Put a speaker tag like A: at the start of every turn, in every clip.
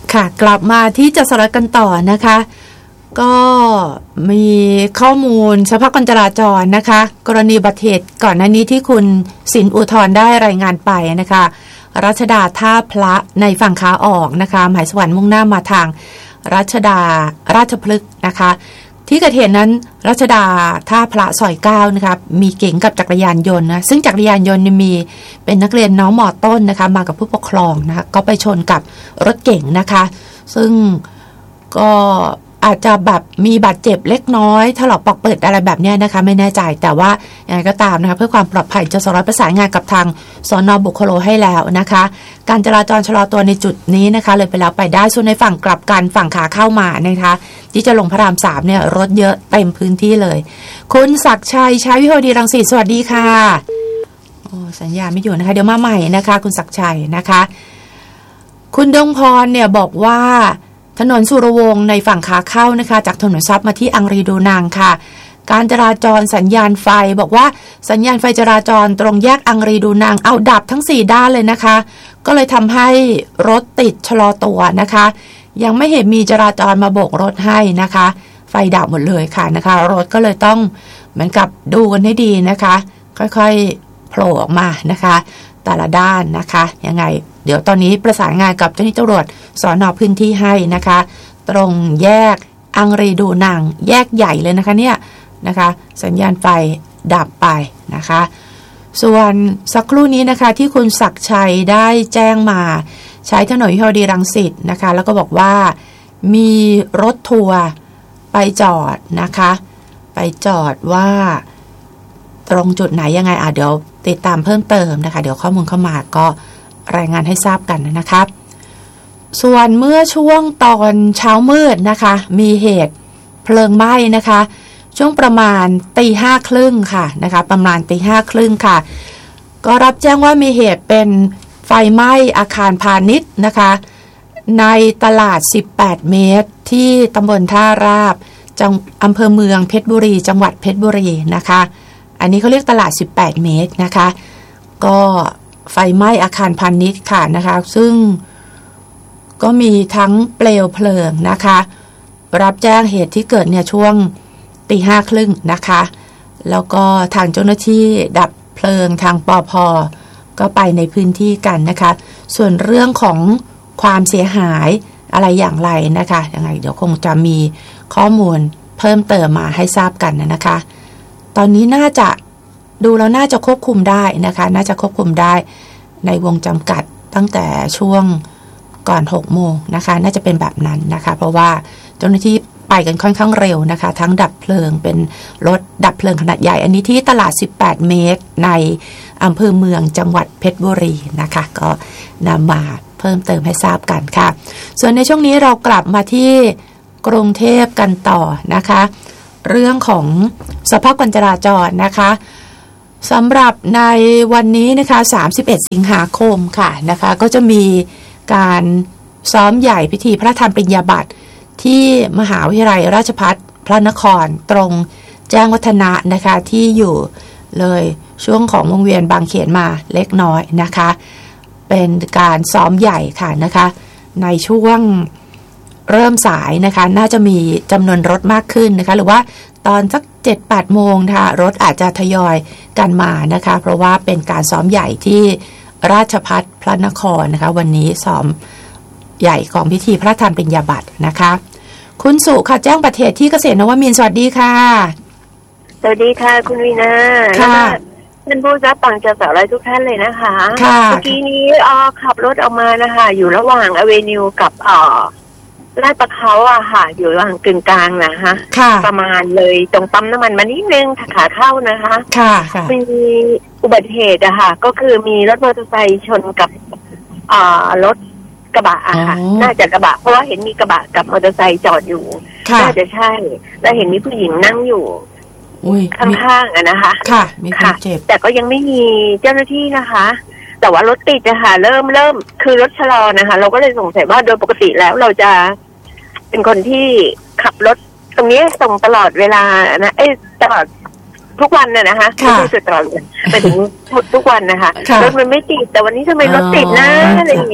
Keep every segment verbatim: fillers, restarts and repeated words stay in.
A: ค่ะกลับมาที่จสรกันต่อนะคะก็มีข้อมูลสภาพการจราจรนะคะกรณีอุบัติเหตุก่อนหน้านี้ที่คุณสินอุทธรได้รายงานไปนะคะรัชดาท่าพระในฝั่งขาออกนะคะหมายสวรรค์มุ่งหน้ามาทางรัชดาราชพฤกษ์นะคะที่เกิดเหตุนั้นรัชดาท่าพระซอยเก้านะคะมีเก๋งกับจักรยานยนต์นะซึ่งจักรยานยนต์มีเป็นนักเรียนน้องม.ต้นนะคะมากับผู้ปกครองนะคะก็ไปชนกับรถเก๋งนะคะซึ่งก็อาจจะแบบมีบาดเจ็บเล็กน้อยถลอกปอกเปิดอะไรแบบนี้นะคะไม่แน่ใจแต่ว่าอย่างไรก็ตามนะคะเพื่อความปลอดภัยจะสรประสานงานกับทางสน.บุคโลให้แล้วนะคะการจราจรชะลอตัวในจุดนี้นะคะเลยไปแล้วไปได้ส่วนในฝั่งกลับกันฝั่งขาเข้ามานะคะที่จะลงพระรามสามเนี่ยรถเยอะเต็มพื้นที่เลยคุณศักดิ์ชัยชัยวิภาวดีรังสิตสวัสดีค่ะโอ้สัญญาณไม่อยู่นะคะเดี๋ยวมาใหม่นะคะคุณศักดิ์ชัยนะคะคุณดวงพรเนี่ยบอกว่าถนนสุรวงศ์ในฝั่งขาเข้านะคะจากถนนทรัพย์มาที่อังรีดูนางค่ะการจราจรสัญญาณไฟบอกว่าสัญญาณไฟจราจรตรงแยกอังรีดูนางเอาดับทั้งสี่ด้านเลยนะคะก็เลยทำให้รถติดชะลอตัวนะคะยังไม่เห็นมีจราจรมาโบกรถให้นะคะไฟดับหมดเลยค่ะนะคะรถก็เลยต้องเหมือนกับดูกันให้ดีนะคะค่อยๆโผล่ออกมานะคะแต่ละด้านนะคะยังไงเดี๋ยวตอนนี้ประสานงานกับเจ้าหน้าที่ตำรวจสน.พื้นที่ให้นะคะตรงแยกอังรีดูนางแยกใหญ่เลยนะคะเนี่ยนะคะสัญญาณไฟดับไปนะคะส่วนสักครู่นี้นะคะที่คุณศักดิ์ชัยได้แจ้งมาใช้ถนนวิภาวดีรังสิตนะคะแล้วก็บอกว่ามีรถทัวร์ไปจอดนะคะไปจอดว่าตรงจุดไหนยังไงอ่ะเดี๋ยวติดตามเพิ่มเติมนะคะเดี๋ยวข้อมูลเข้ามาก็รายงานให้ทราบกันนะครับส่วนเมื่อช่วงตอนเช้ามืดนะคะมีเหตุเพลิงไหม้นะคะช่วงประมาณตีห้าครึ่งค่ะนะคะประมาณตีห้าครึ่งค่ะก็รับแจ้งว่ามีเหตุเป็นไฟไหม้อาคารพาณิชย์นะคะในตลาดสิบแปดเมตรที่ตำบลท่าราบจังอำเภอเมืองเพชรบุรีจังหวัดเพชรบุรีนะคะอันนี้เขาเรียกตลาดสิบแปดเมตรนะคะก็ไฟไหม้อาคารพาณิชย์ค่ะนะคะซึ่งก็มีทั้งเปลวเพลิงนะคะรับแจ้งเหตุที่เกิดเนี่ยช่วงตีห้าครึ่งนะคะแล้วก็ทางเจ้าหน้าที่ดับเพลิงทางปภ.ก็ไปในพื้นที่กันนะคะส่วนเรื่องของความเสียหายอะไรอย่างไรนะคะยังไงเดี๋ยวคงจะมีข้อมูลเพิ่มเติมมาให้ทราบกันนะคะตอนนี้น่าจะดูแล้วน่าจะควบคุมได้นะคะน่าจะควบคุมได้ในวงจำกัดตั้งแต่ช่วงก่อนหกโมงนะคะน่าจะเป็นแบบนั้นนะคะเพราะว่าเจ้าหน้าที่ไปกันค่อนข้างเร็วนะคะทั้งดับเพลิงเป็นรถดับเพลิงขนาดใหญ่อันนี้ที่ตลาดสิบแปดเมตรในอำเภอเมืองจังหวัดเพชรบุรีนะคะก็นำมาเพิ่มเติมให้ทราบกันค่ะส่วนในช่วงนี้เรากลับมาที่กรุงเทพกันต่อนะคะเรื่องของสภาพการจราจรนะคะสำหรับในวันนี้นะคะสามสิบเอ็ดสิงหาคมค่ะนะคะก็จะมีการซ้อมใหญ่พิธีพระราชทานปริญญาบัตรที่มหาวิทยาลัยราชภัฏพระนครตรงแจ้งวัฒนะนะคะที่อยู่เลยช่วงของวงเวียนบางเขนมาเล็กน้อยนะคะเป็นการซ้อมใหญ่ค่ะนะคะในช่วงเริ่มสายนะคะน่าจะมีจำนวนรถมากขึ้นนะคะหรือว่าตอนสัก เจ็ดแปด โมงค่ะรถอาจจะทยอยกันมานะคะเพราะว่าเป็นการซ้อมใหญ่ที่ราชภัฏพระนครนะคะวันนี้ซ้อมใหญ่ของพิธีพระราชทานปริญญาบัตรนะคะคุณสุค่ะแจ้งประเทศที่เกษตรนวมินทร์สวัสดีค่ะ
B: สวัสดีค่ะคุณวีนาค่ะท่านผู้รับฟังจะสาวไรทุกท่านเลยนะคะเมื่อกี้นี้อ๋อขับรถออกมานะคะอยู่ระหว่างอเวนิวกับอ๋อลาดประเขาอะค่ะอยู่ระหว่างกึ่งกลางนะคะประมาณเลยตรงปั๊มน้ำมันมานิดนึงขาเข้านะคะมีอุบัติเหตุอะค่ะก็คือมีรถมอเตอร์ไซค์ชนกับอ่ารถกระบะอะค่ะน่าจะกระบะเพราะว่าเห็นมีกระบะกับมอเตอร์ไซค์จอดอยู่น่าจะใช่แล้วเห็นมีผู้หญิงนั่งอยู่ข้างๆอะนะคะ
A: ค่ะมีคนเจ็บ
B: แต่ก็ยังไม่มีเจ้าหน้าที่นะคะแต่ว่ารถติดอะค่ะเริ่มเริ่มคือรถชะลอนะคะเราก็เลยสงสัยว่าโดยปกติแล้วเราจะเป็นคนที่ขับรถตรงนี้ส่งตลอดเวลานะเอ้ตลอดทุกวันน่ะนะคะไม่ใช่สุดตลอดไปถึงทุกวันนะคะรถมันไม่ติดแต่วันนี้ทำไมรถติดนะอะไรอย่างเงี้ย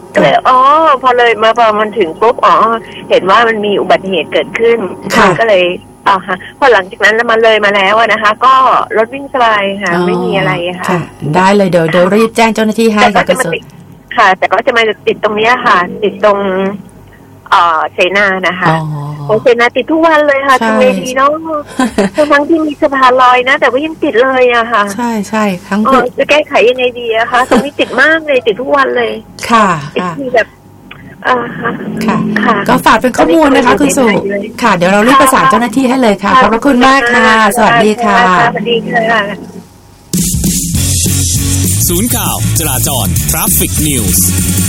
B: ก็เลยอ๋อพอเลยมาพอมันถึงปุ๊บอ๋อเห็นว่ามันมีอุบัติเหตุเกิดขึ้นก็เลยอ๋อค่ะพอหลังจากนั้นมาเลยมาแล้วนะคะก็รถวิ่งสบายค่ะไม่มีอะไรค่ะ
A: ได้เลยเดี๋ยวเดี๋ยวรีบแจ้งเจ้าหน้าที่ให้ค่ะคุณสุ
B: ค่ะแต่ก็จะมาติดตรงนี้ค่ะติดตรงเอ่อเสนานะคะโอเสนาติดทุกวันเลยค่ะทำไงดีเนาะทั้งที่มีสะพานลอยนะแต่ว่ายังติดเลยอะค่ะ
A: ใช่ใช่ทั้ง
B: จะแก้ไขยังไงดีอะคะตรงนี้ติดมากเลยติดทุกวันเลย
A: ค่ะ
B: ติดที่แบบอ่า
A: ค่ะก็ฝากเป็นข้อมูลนะคะคุณสุค่ะเดี๋ยวเรารีบประสานเจ้าหน้าที่ให้เลยค่ะขอบพระคุณมากค่ะสวัสดีค่ะ
B: สวัสดีค่ะ
C: ศูนย์ข่าวจราจร Traffic News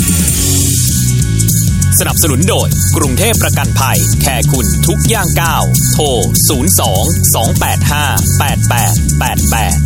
C: สนับสนุนโดยกรุงเทพประกันภัยแคร์คุณทุกย่างก้าวโทรศูนย์ สอง สอง แปด ห้า แปด แปด แปด แปด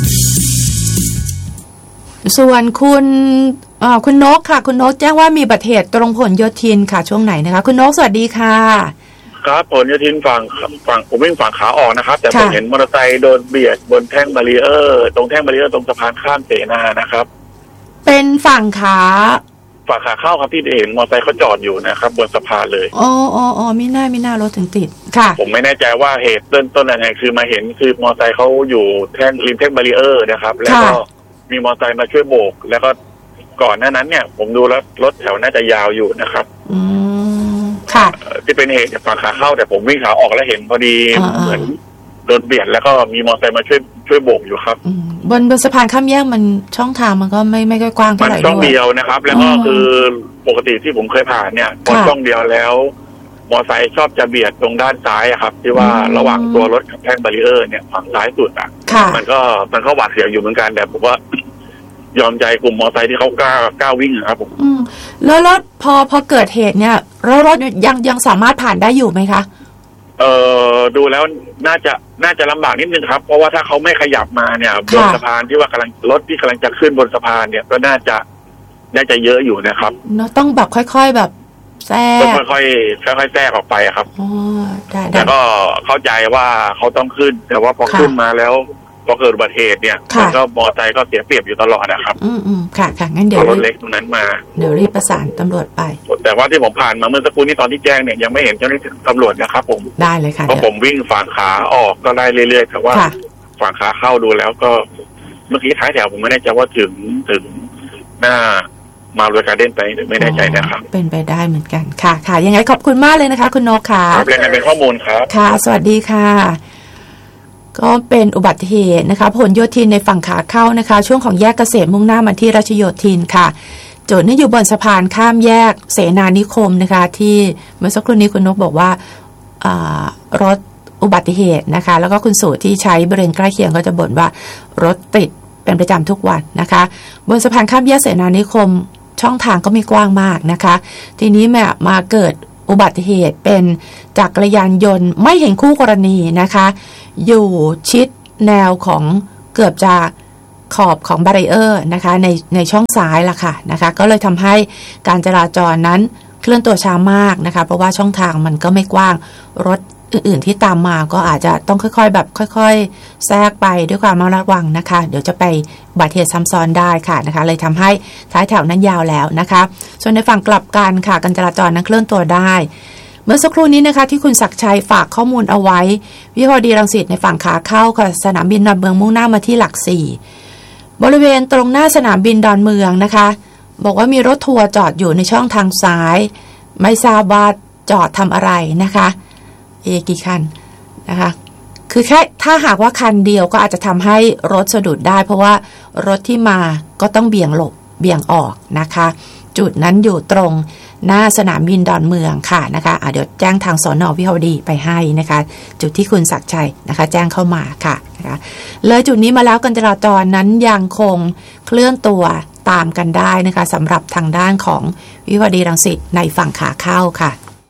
A: ส่วนคุณคุณนกค่ะคุณนกแจ้งว่ามีอุบัติเหตุตรงผลโยธินค่ะช่วงไหนนะคะคุณนกสวัสดีค่ะ
D: ครับผลโยธินฝั่งฝั่งผมวิ่งฝั่งขาออกนะครับแต่ผมเห็นมอเตอร์ไซค์โดนเบียดบนแท่งบารีเออร์ตรงแท่งบารีเออร์ตรงสะพานข้ามเสนานะครับ
A: เป็นฝั่งขา
D: ฝั่งขาเข้าครับที่เห็นมอเตอร์ไซค์เขาจอดอยู่นะครับบนสะพานเลย
A: อ๋ออ๋ออ๋อไม่น่าไม่น่ารถถึงติดค่ะ
D: ผมไม่แน่ใจว่าเหตุต้นต้นอะไรคือมาเห็นคือมอเตอร์ไซค์เขาอยู่แท่งริมแท่งบารีเออร์นะครับแล้วก็มีมอเตอร์ไซค์มาช่วยโบกแล้วก็ก่อนหน้านั้นเนี่ยผมดูแล้วรถแถวน่าจะยาวอยู่นะครับ
A: อืมค่ะ
D: ที่เป็นเหตุจากฝั่งขาเข้าแต่ผมวิ่งขาออกแล้วเห็นพอดีเหมือนโดนเบียดแล้วก็มีมอเตอร์ไซค์มาช่วยช่วยโบกอยู่ครับ
A: บนบนสะพานข้ามแยกมันช่องทางมันก็ไม่ไม่ค่อยกว้างเท่าไหร่ด้วย
D: มันช่องเดียวนะครับแล้วก็คือปกติที่ผมเคยผ่านเนี่ยพอช่องเดียวแล้วมอเตอร์ไซค์ชอบจะเบียดตรงด้านซ้ายครับที่ว่าระหว่างตัวรถกับแท่งบารีเออร์เนี่ยฝั่งซ้ายสุดอ่ะมันก็มันก็หวาดเสียวอยู่เหมือนกันแต่ผมว่ายอมใจกลุ่มมอเตอร์ไซค์ที่เขากล้ากล้าวิ่งครับผม
A: อืมแล้วรถพอพอเกิดเหตุเนี่ยรถรถยังยังสามารถผ่านได้อยู่ไหมคะ
D: เอ่อดูแล้วน่าจะน่าจะลำบากนิดนึงครับเพราะว่าถ้าเขาไม่ขยับมาเนี่ยบนสะพานที่ว่ากำลังรถที่กำลังจะขึ้นบนสะพานเนี่ยก็น่าจะน่าจะเยอะอยู่นะครับ
A: เนาะต้องแบบค่อยๆแบบแทรก
D: ต้องค่อยๆค่อยๆแทรกออกไปครับ
A: อ๋อได้
D: แต่ก็เข้าใจว่าเขาต้องขึ้นแต่ว่าพอขึ้นมาแล้วพอเกิดอุบัติเหตุเนี่ยมันก็มอเตอร์ไซค์ก็เสียเปรียบอยู่ตลอดนะครับ
A: อืมอืมค่ะค่ะงั้นเดี๋ยว
D: รถเล็กตรงนั้นมา
A: เดี๋ยวรีบประสานตำรวจไป
D: แต่ว่าที่ผมผ่านมาเมื่อสักครู่นี้ตอนที่แจ้งเนี่ยยังไม่เห็นเจ้าหน้าที่ตำรวจนะครับผม
A: ได้เลยค่ะ
D: เพราะผมวิ่งฝั่งขาออกก็ได้เรื่อยๆแต่ว่าฝั่งขาเข้าดูแล้วก็เมื่อกี้ท้ายแถวผมไม่แน่ใจว่าถึงถึงหน้ามาบริการเด่นไปไม่แน่ใจนะครับ
A: เป็นไปได้เหมือนกันค่ะค่ะยังไงขอบคุณมากเลยนะคะคุณนกค่ะ
D: เรียนเป็นข้อมูลครับ
A: ค่ะสวัสดีค่ะก็เป็นอุบัติเหตุนะคะผลโยธินในฝั่งขาเข้านะคะช่วงของแยกเกษตรมุ่งหน้ามาที่รัชโยธินค่ะจุดนี้อยู่บนสะพานข้ามแยกเสนานิคมนะคะที่เมื่อสักครู่นี้คุณนกบอกว่ารถอุบัติเหตุนะคะแล้วก็คุณสูตรที่ใช้บริเวณใกล้เคียงก็จะบ่นว่ารถติดเป็นประจำทุกวันนะคะบนสะพานข้ามแยกเสนานิคมช่องทางก็ไม่กว้างมากนะคะทีนี้แม่มาเกิดอุบัติเหตุเป็นจักรยานยนต์ไม่เห็นคู่กรณีนะคะอยู่ชิดแนวของเกือบจะขอบของบารีเออร์นะคะในในช่องซ้ายล่ะค่ะนะคะก็เลยทำให้การจราจรนั้นเคลื่อนตัวช้ามากนะคะเพราะว่าช่องทางมันก็ไม่กว้างรถอื่นๆที่ตามมาก็อาจจะต้องค่อยๆแบบค่อยๆแทรกไปด้วยความระมัดระวังนะคะเดี๋ยวจะไปอุบัติเหตุซ้ำซ้อนได้ค่ะนะคะเลยทำให้ท้ายแถวนั้นยาวแล้วนะคะส่วนในฝั่งกลับกันค่ะการจราจรนั้นเคลื่อนตัวได้เมื่อสักครู่นี้นะคะที่คุณศักดิ์ชัยฝากข้อมูลเอาไว้วิภาวดีรังสิตในฝั่งขาเข้าค่ะสนามบินดอนเมืองมุ่งหน้ามาที่หลักสี่บริเวณตรงหน้าสนามบินดอนเมืองนะคะบอกว่ามีรถทัวร์จอดอยู่ในช่องทางซ้ายไม่ทราบว่าจอดทำอะไรนะคะเอกี่คันนะคะคือแค่ถ้าหากว่าคันเดียวก็อาจจะทำให้รถสะดุดได้เพราะว่ารถที่มาก็ต้องเบี่ยงหลบเบี่ยงออกนะคะจุดนั้นอยู่ตรงหน้าสนามบินดอนเมืองค่ะนะคะะเดี๋ยวแจ้งทางสน.วิภาวดีไปให้นะคะจุดที่คุณศักดิ์ชัยนะคะแจ้งเข้ามาค่ะนะคะเลยจุดนี้มาแล้วการจราจรนั้นยังคงเคลื่อนตัวตามกันได้นะคะสำหรับทางด้านของวิภาวดีรังสิตในฝั่งขาเข้าค่ะ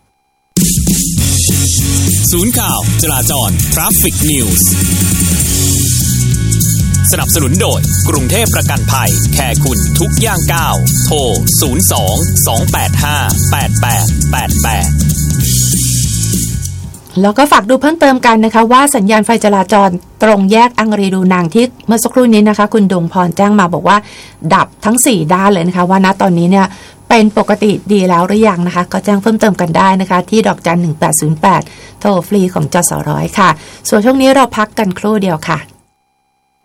C: ศูนย์ข่าวจราจร Traffic News สนับสนุนโดยกรุงเทพประกันภัยแคร์คุณทุกย่างก้าวโทรศูนย์ สอง สอง แปด ห้า แปด แปด แปด แปด
A: แล้วก็ฝากดูเพิ่มเติมกันนะคะว่าสัญญาณไฟจราจรตรงแยกอังรีดูนางที่เมื่อสักครู่นี้นะคะคุณดวงพรแจ้งมาบอกว่าดับทั้งสี่ด้านเลยนะคะว่าณตอนนี้เนี่ยเป็นปกติดีแล้วหรือยังนะคะก็แจ้งเพิ่มเติมกันได้นะคะที่ดอกจันหนึ่งแปดศูนย์แปดโทรฟรีของจสร้อยค่ะส่วนช่วงนี้เราพักกันครู่เดียวค่ะ